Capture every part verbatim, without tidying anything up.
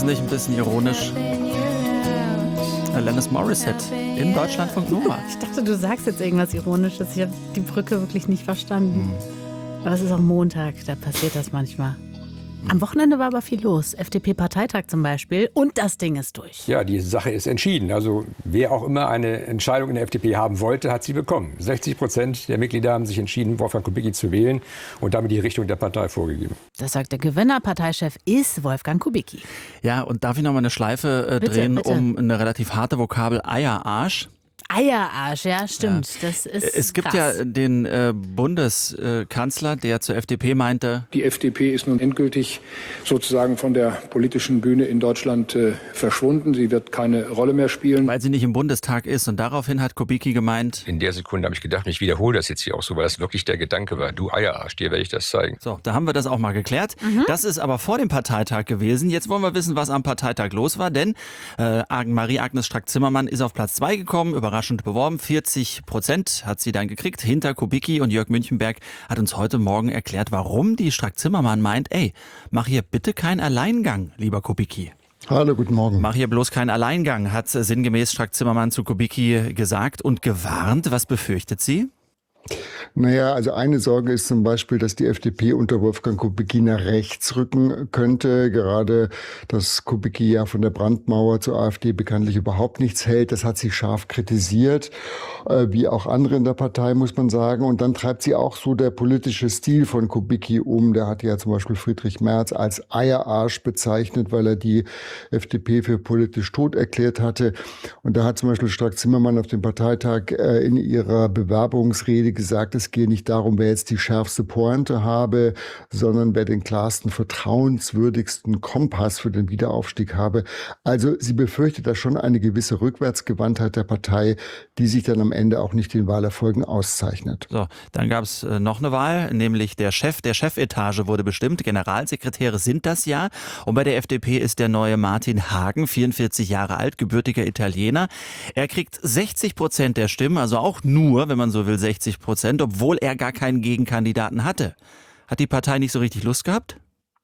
es nicht ein bisschen ironisch? Alanis Morissette in Deutschlandfunk Nova. Ich dachte, du sagst jetzt irgendwas Ironisches. Ich habe die Brücke wirklich nicht verstanden. Hm. Aber es ist auch Montag, da passiert das manchmal. Am Wochenende war aber viel los. F D P-Parteitag zum Beispiel. Und das Ding ist durch. Ja, die Sache ist entschieden. Also wer auch immer eine Entscheidung in der F D P haben wollte, hat sie bekommen. sechzig Prozent der Mitglieder haben sich entschieden, Wolfgang Kubicki zu wählen und damit die Richtung der Partei vorgegeben. Das sagt der Gewinner. Parteichef ist Wolfgang Kubicki. Ja, und darf ich noch mal eine Schleife äh, bitte, drehen bitte. um eine relativ harte Vokabel Eierarsch? Eierarsch, ja, stimmt. Ja. Das ist es gibt krass. ja den äh, Bundeskanzler, der zur F D P meinte, die F D P ist nun endgültig sozusagen von der politischen Bühne in Deutschland äh, verschwunden. Sie wird keine Rolle mehr spielen. Weil sie nicht im Bundestag ist. Und daraufhin hat Kubicki gemeint, in der Sekunde habe ich gedacht, ich wiederhole das jetzt hier auch so, weil das wirklich der Gedanke war. Du Eierarsch, dir werde ich das zeigen. So, da haben wir das auch mal geklärt. Mhm. Das ist aber vor dem Parteitag gewesen. Jetzt wollen wir wissen, was am Parteitag los war. Denn äh, Marie-Agnes Strack-Zimmermann ist auf Platz zwei gekommen, überraschend beworben. vierzig Prozent hat sie dann gekriegt, hinter Kubicki. Und Jörg Münchenberg hat uns heute Morgen erklärt, warum die Strack-Zimmermann meint, ey, mach hier bitte keinen Alleingang, lieber Kubicki. Hallo, guten Morgen. Mach hier bloß keinen Alleingang, hat sinngemäß Strack-Zimmermann zu Kubicki gesagt und gewarnt. Was befürchtet sie? Naja, also eine Sorge ist zum Beispiel, dass die F D P unter Wolfgang Kubicki nach rechts rücken könnte. Gerade, dass Kubicki ja von der Brandmauer zur AfD bekanntlich überhaupt nichts hält. Das hat sie scharf kritisiert, wie auch andere in der Partei, muss man sagen. Und dann treibt sie auch so der politische Stil von Kubicki um. Der hat ja zum Beispiel Friedrich Merz als Eierarsch bezeichnet, weil er die F D P für politisch tot erklärt hatte. Und da hat zum Beispiel Strack-Zimmermann auf dem Parteitag in ihrer Bewerbungsrede gesagt, es gehe nicht darum, wer jetzt die schärfste Pointe habe, sondern wer den klarsten, vertrauenswürdigsten Kompass für den Wiederaufstieg habe. Also sie befürchtet da schon eine gewisse Rückwärtsgewandtheit der Partei, die sich dann am Ende auch nicht den Wahlerfolgen auszeichnet. So, dann gab es noch eine Wahl, nämlich der Chef der Chefetage wurde bestimmt. Generalsekretäre sind das ja. Und bei der F D P ist der neue Martin Hagen, vierundvierzig Jahre alt, gebürtiger Italiener. Er kriegt sechzig Prozent der Stimmen, also auch nur, wenn man so will, sechzig Prozent, obwohl er gar keinen Gegenkandidaten hatte. Hat die Partei nicht so richtig Lust gehabt?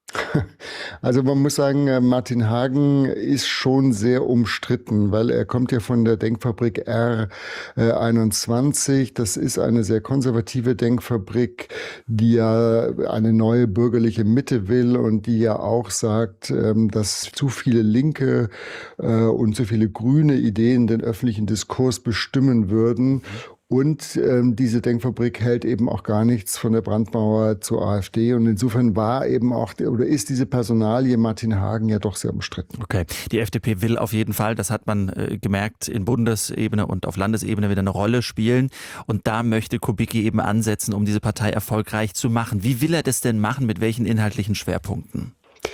Also man muss sagen, Martin Hagen ist schon sehr umstritten, weil er kommt ja von der Denkfabrik R einundzwanzig. Das ist eine sehr konservative Denkfabrik, die ja eine neue bürgerliche Mitte will und die ja auch sagt, dass zu viele linke und zu viele grüne Ideen den öffentlichen Diskurs bestimmen würden. Und ähm, diese Denkfabrik hält eben auch gar nichts von der Brandmauer zur AfD. Und insofern war eben auch, oder ist diese Personalie Martin Hagen ja doch sehr umstritten. Okay, die F D P will auf jeden Fall, das hat man äh, gemerkt, in Bundesebene und auf Landesebene wieder eine Rolle spielen. Und da möchte Kubicki eben ansetzen, um diese Partei erfolgreich zu machen. Wie will er das denn machen? Mit welchen inhaltlichen Schwerpunkten?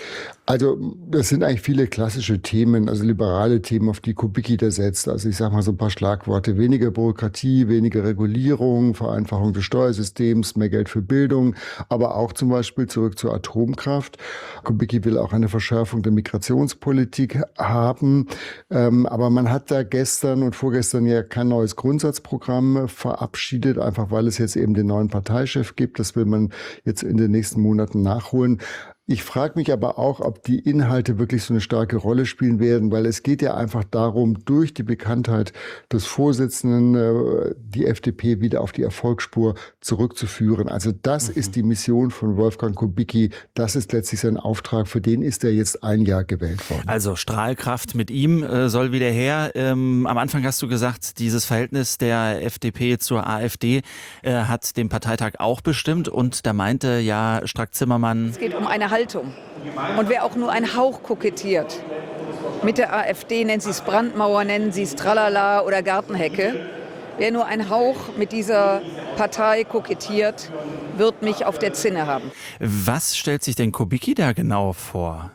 Also das sind eigentlich viele klassische Themen, also liberale Themen, auf die Kubicki da setzt. Also ich sage mal so ein paar Schlagworte: weniger Bürokratie, weniger Regulierung, Vereinfachung des Steuersystems, mehr Geld für Bildung, aber auch zum Beispiel zurück zur Atomkraft. Kubicki will auch eine Verschärfung der Migrationspolitik haben, ähm, aber man hat da gestern und vorgestern ja kein neues Grundsatzprogramm verabschiedet, einfach weil es jetzt eben den neuen Parteichef gibt. Das will man jetzt in den nächsten Monaten nachholen. Ich frage mich aber auch, ob die Inhalte wirklich so eine starke Rolle spielen werden, weil es geht ja einfach darum, durch die Bekanntheit des Vorsitzenden die F D P wieder auf die Erfolgsspur zurückzuführen. Also das mhm. ist die Mission von Wolfgang Kubicki. Das ist letztlich sein Auftrag. Für den ist er jetzt ein Jahr gewählt worden. Also Strahlkraft mit ihm äh, soll wieder her. Ähm, am Anfang hast du gesagt, dieses Verhältnis der F D P zur AfD äh, hat den Parteitag auch bestimmt. Und da meinte ja Strack-Zimmermann, es geht um eine Haltung. Und wer auch nur ein Hauch kokettiert mit der AfD, nennen Sie es Brandmauer, nennen Sie es Tralala oder Gartenhecke, wer nur ein Hauch mit dieser Partei kokettiert, wird mich auf der Zinne haben. Was stellt sich denn Kubicki da genau vor?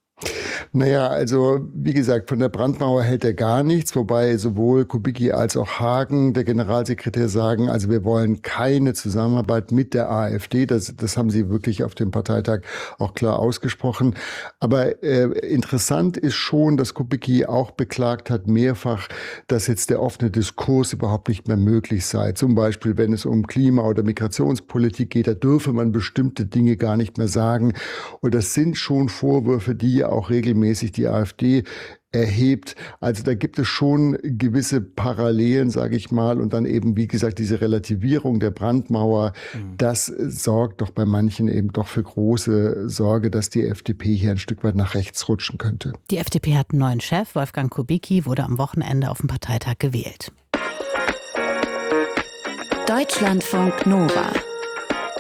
Naja, also wie gesagt, von der Brandmauer hält er gar nichts, wobei sowohl Kubicki als auch Hagen, der Generalsekretär, sagen, also wir wollen keine Zusammenarbeit mit der AfD. Das, das haben sie wirklich auf dem Parteitag auch klar ausgesprochen. Aber äh, interessant ist schon, dass Kubicki auch beklagt hat mehrfach, dass jetzt der offene Diskurs überhaupt nicht mehr möglich sei. Zum Beispiel, wenn es um Klima- oder Migrationspolitik geht, da dürfe man bestimmte Dinge gar nicht mehr sagen. Und das sind schon Vorwürfe, die ja auch regelmäßig regelmäßig die AfD erhebt. Also da gibt es schon gewisse Parallelen, sage ich mal. Und dann eben, wie gesagt, diese Relativierung der Brandmauer, mhm. das sorgt doch bei manchen eben doch für große Sorge, dass die F D P hier ein Stück weit nach rechts rutschen könnte. Die F D P hat einen neuen Chef. Wolfgang Kubicki wurde am Wochenende auf dem Parteitag gewählt. Deutschlandfunk Nova.